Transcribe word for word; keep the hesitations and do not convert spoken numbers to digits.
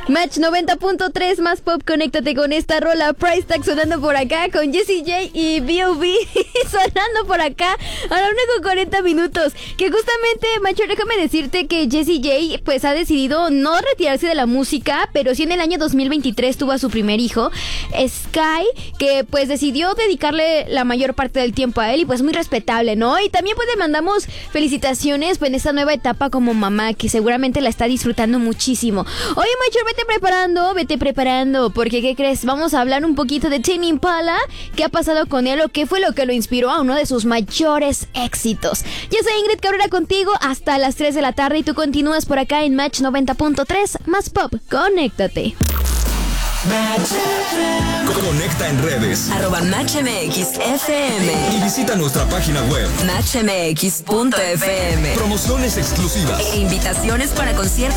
Match noventa punto tres más pop, conéctate con esta rola. Price Tag sonando por acá con Jessie J y B O B sonando por acá a la una con cuarenta minutos. Que justamente, Macho, déjame decirte que Jessie J pues ha decidido no retirarse de la música, pero sí en el año dos mil veintitrés tuvo a su primer hijo, Sky, que pues decidió dedicarle la mayor parte del tiempo a él y pues muy respetable, ¿no? Y también pues le mandamos felicitaciones pues en esta nueva etapa como mamá, que seguramente la está disfrutando muchísimo. Oye, Macho, vete preparando, vete preparando, porque ¿qué crees? Vamos a hablar un poquito de Tame Impala, qué ha pasado con él o qué fue lo que lo inspiró a uno de sus mayores éxitos. Yo soy Ingrid Cabrera contigo hasta las tres de la tarde y tú continúas por acá en Match noventa punto tres más pop. Conéctate. Conecta en redes arroba Match M X F M y visita nuestra página web match m x punto f m. Promociones exclusivas E invitaciones para conciertos